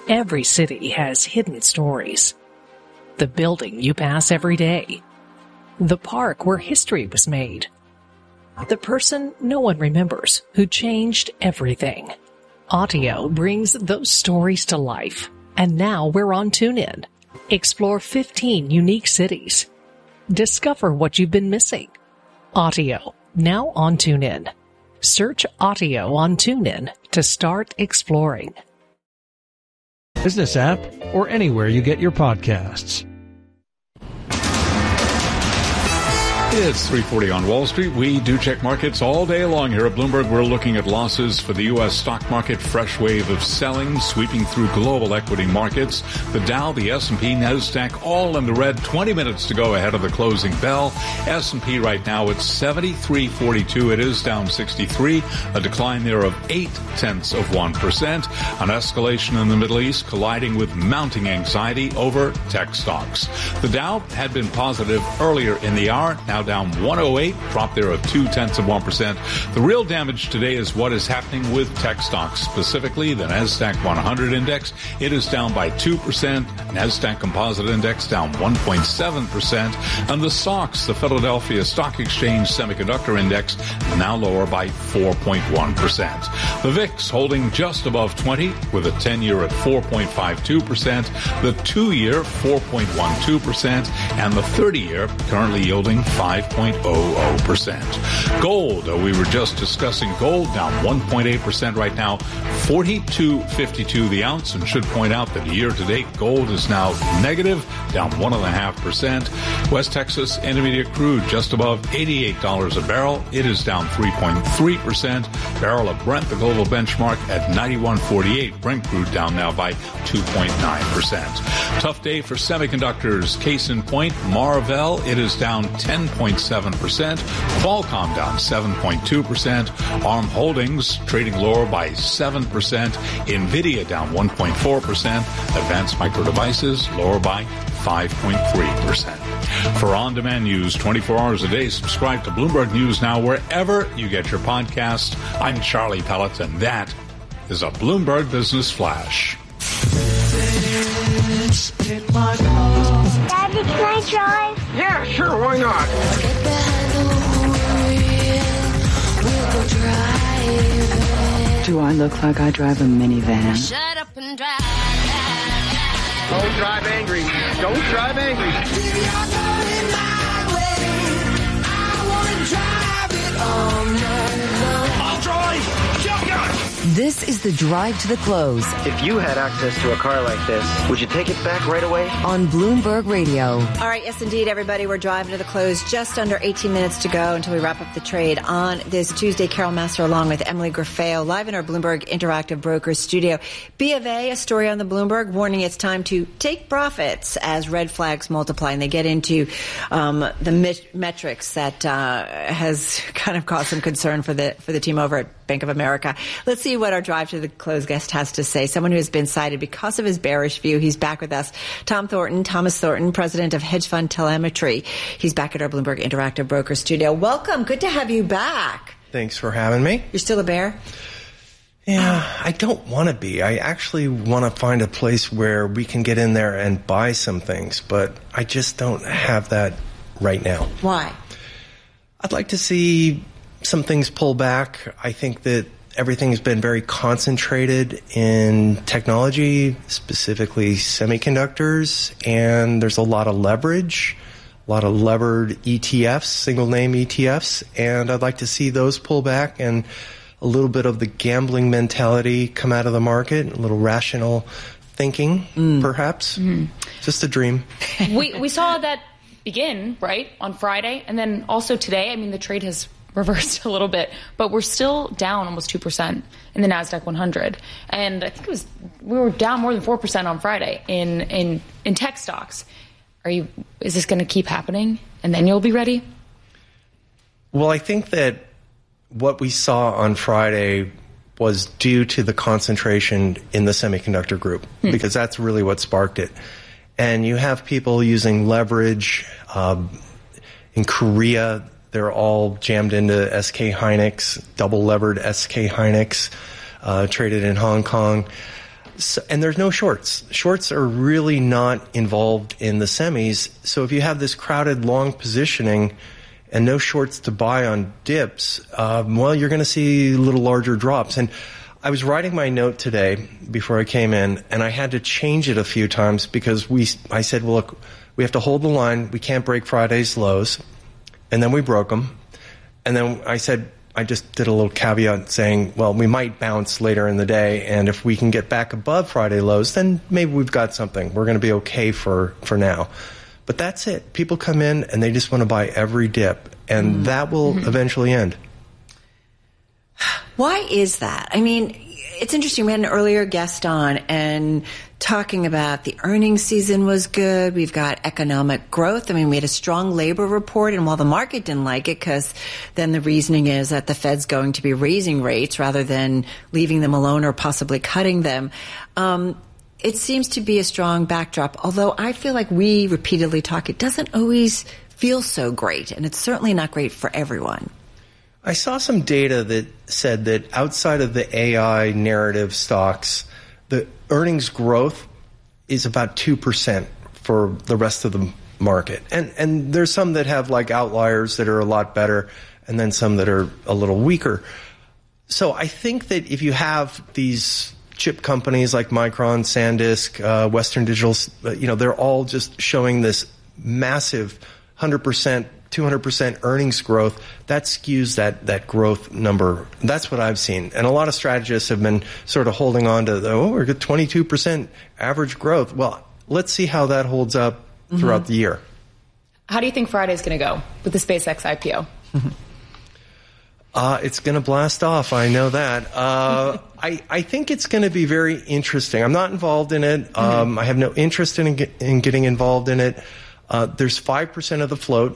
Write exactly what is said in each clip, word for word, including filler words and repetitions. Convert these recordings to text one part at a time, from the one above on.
Every city has hidden stories. The building you pass every day. The park where history was made. The person no one remembers who changed everything. Audio brings those stories to life. And now we're on TuneIn. Explore fifteen unique cities. Discover what you've been missing. Audio, now on TuneIn. Search Audio on TuneIn to start exploring. Business app or anywhere you get your podcasts. It's three forty on Wall Street. We do check markets all day long here at Bloomberg. We're looking at losses for the U S stock market. Fresh wave of selling sweeping through global equity markets. The Dow, the S and P, NASDAQ, all in the red. twenty minutes to go ahead of the closing bell. S and P right now at seventy-three forty-two. It is down sixty-three. A decline there of eight tenths of one percent. An escalation in the Middle East colliding with mounting anxiety over tech stocks. The Dow had been positive earlier in the hour. Now down one oh eight, drop there of two tenths of one percent. The real damage today is what is happening with tech stocks, specifically the NASDAQ one hundred index. It is down by two percent. NASDAQ Composite Index down one point seven percent. And the S O X, the Philadelphia Stock Exchange Semiconductor Index, now lower by four point one percent. The V I X holding just above twenty with a ten-year at four point five two percent. The two-year four point one two percent. And the thirty-year currently yielding five point zero zero percent. Gold, uh, we were just discussing gold, down one point eight percent right now, forty-two fifty-two the ounce, and should point out that year-to-date gold is now negative, down one point five percent. West Texas Intermediate crude just above eighty-eight dollars a barrel. It is down three point three percent. Barrel of Brent, the global benchmark, at ninety-one forty-eight. Brent crude down now by two point nine percent. Tough day for semiconductors. Case in point, Marvell, it is down ten point seven percent. Qualcomm down seven point two percent. ARM Holdings trading lower by seven percent. NVIDIA down one point four percent. Advanced Micro Devices lower by five point three percent. For on-demand news twenty-four hours a day, subscribe to Bloomberg News Now wherever you get your podcasts. I'm Charlie Pellet, and that is a Bloomberg Business Flash. Daddy, can I drive? Yeah, sure, why not? Get behind the wheel, we'll go driving. Do I look like I drive a minivan? Shut up and drive. Don't drive angry. Don't drive angry. I'm going my way. I want to drive it all night long. I'll drive. Shotgun. This is the Drive to the Close If you had access to a car like this, would you take it back right away? on Bloomberg Radio. All right, yes, indeed, everybody. We're driving to the close. Just under eighteen minutes to go until we wrap up the trade on this Tuesday. Carol Master along with Emily Graffeo live in our Bloomberg Interactive Brokers studio. B of A, a story on the Bloomberg, warning it's time to take profits as red flags multiply. And they get into um, the met- metrics that uh, has kind of caused some concern for the for the team over at Bank of America. Let's see what our Drive to the Close guest has to say. Someone who has been cited because of his bearish view. He's back with us. Tom Thornton, Thomas Thornton, president of Hedge Fund Telemetry. He's back at our Bloomberg Interactive Broker studio. Welcome. Good to have you back. Thanks for having me. You're still a bear? Yeah, I don't want to be. I actually want to find a place where we can get in there and buy some things, but I just don't have that right now. Why? I'd like to see some things pull back. I think that everything's been very concentrated in technology, specifically semiconductors, and there's a lot of leverage, a lot of levered E T Fs, single name E T Fs, and I'd like to see those pull back and a little bit of the gambling mentality come out of the market, a little rational thinking, mm. perhaps. Mm. Just a dream. we we saw that begin, right, on Friday, and then also today. I mean, the trade has reversed a little bit, but we're still down almost two percent in the NASDAQ one hundred. And I think it was, we were down more than four percent on Friday in, in, in tech stocks. Are you, is this going to keep happening and then you'll be ready? Well, I think that what we saw on Friday was due to the concentration in the semiconductor group, hmm. because that's really what sparked it. And you have people using leverage. Um, in Korea, they're all jammed into S K Hynix, double levered S K Hynix, uh, traded in Hong Kong. So, and there's no shorts. Shorts are really not involved in the semis. So if you have this crowded long positioning and no shorts to buy on dips, um, well, you're going to see a little larger drops. And I was writing my note today before I came in, and I had to change it a few times because we. I said, well, look, we have to hold the line. We can't break Friday's lows. And then we broke them. And then I said, I just did a little caveat saying, well, we might bounce later in the day, and if we can get back above Friday lows, then maybe we've got something. We're going to be okay for, for now. But that's it. People come in, and they just want to buy every dip, and mm-hmm. that will mm-hmm. eventually end. Why is that? I mean, it's interesting. We had an earlier guest on and talking about the earnings season was good. We've got economic growth. I mean, we had a strong labor report, and while the market didn't like it, because then the reasoning is that the Fed's going to be raising rates rather than leaving them alone or possibly cutting them. Um, it seems to be a strong backdrop, although I feel like we repeatedly talk, it doesn't always feel so great, and it's certainly not great for everyone. I saw some data that said that outside of the A I narrative stocks, the earnings growth is about two percent for the rest of the market. And and there's some that have like outliers that are a lot better, and then some that are a little weaker. So I think that if you have these chip companies like Micron, SanDisk, uh, Western Digital, uh, you know, they're all just showing this massive one hundred percent, two hundred percent earnings growth, that skews that, that growth number. That's what I've seen. And a lot of strategists have been sort of holding on to, oh, we're at twenty-two percent average growth. Well, let's see how that holds up throughout mm-hmm. the year. How do you think Friday's going to go with the SpaceX I P O? Mm-hmm. Uh, it's going to blast off. I know that. Uh, I, I think it's going to be very interesting. I'm not involved in it. Mm-hmm. Um, I have no interest in, in getting involved in it. Uh, there's five percent of the float.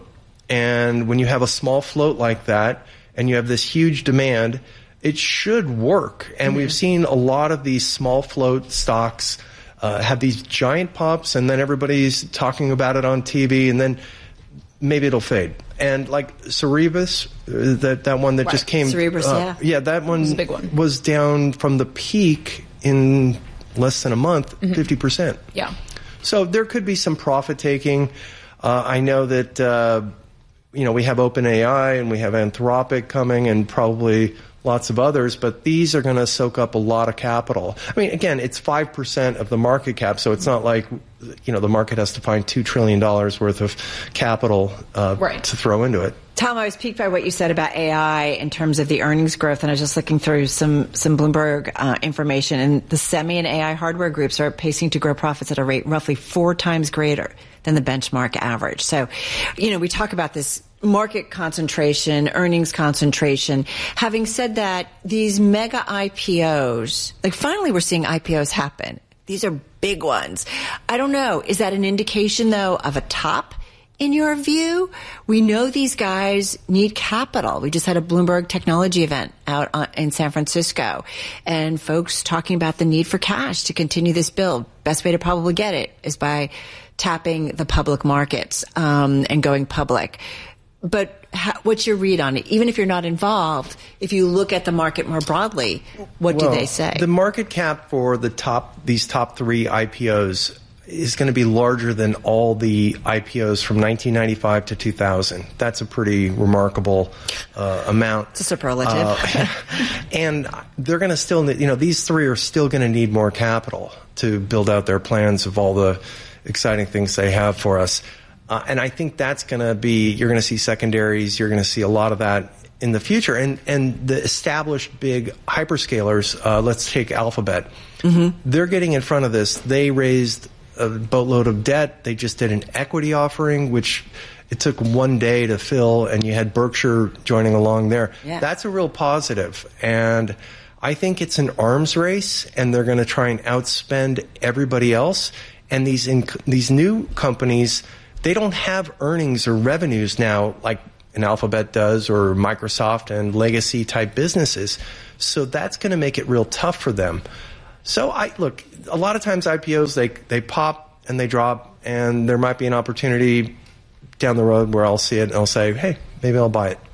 And when you have a small float like that and you have this huge demand, it should work. And mm-hmm. we've seen a lot of these small float stocks uh, have these giant pops, and then everybody's talking about it on T V, and then maybe it'll fade. And like Cerebras, uh, that, that one that right. just came. Cerebras, uh, yeah. Yeah, that one was, a big one was down from the peak in less than a month, mm-hmm. fifty percent. Yeah. So there could be some profit taking. Uh, I know that... Uh, You know, we have OpenAI and we have Anthropic coming and probably lots of others, but these are going to soak up a lot of capital. I mean, again, it's five percent of the market cap, so it's not like, you know, the market has to find two trillion dollars worth of capital uh, right. to throw into it. Tom, I was piqued by what you said about A I in terms of the earnings growth, and I was just looking through some, some Bloomberg uh, information, and the semi and A I hardware groups are pacing to grow profits at a rate roughly four times greater than the benchmark average. So, you know, we talk about this market concentration, earnings concentration. Having said that, these mega I P Os, like finally we're seeing I P Os happen. These are big ones. I don't know. Is that an indication, though, of a top? In your view, we know these guys need capital. We just had a Bloomberg technology event out in San Francisco, and folks talking about the need for cash to continue this build. Best way to probably get it is by tapping the public markets um, and going public. But how, what's your read on it? Even if you're not involved, if you look at the market more broadly, what well, do they say? The market cap for the top these top three I P Os is going to be larger than all the I P Os from nineteen ninety-five to two thousand. That's a pretty remarkable uh, amount. It's a superlative. Uh, and they're going to still, need, you know, these three are still going to need more capital to build out their plans of all the exciting things they have for us. Uh, and I think that's going to be, you're going to see secondaries, you're going to see a lot of that in the future. And, and the established big hyperscalers, uh, let's take Alphabet. Mm-hmm. They're getting in front of this. They raised a boatload of debt. They just did an equity offering, which it took one day to fill, and you had Berkshire joining along there. Yeah. That's a real positive. And I think it's an arms race, and they're going to try and outspend everybody else. And these inc- these new companies, they don't have earnings or revenues now like an Alphabet does or Microsoft and legacy type businesses. So that's going to make it real tough for them. So I look, a lot of times I P Os, they they pop and they drop, and there might be an opportunity down the road where I'll see it and I'll say, hey, maybe I'll buy it.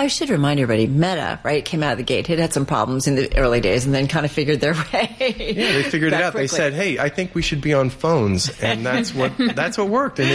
I should remind everybody, Meta, right, came out of the gate. It had some problems in the early days and then kind of figured their way. Yeah, they figured it out. quickly. They said, hey, I think we should be on phones. And that's what that's what worked. And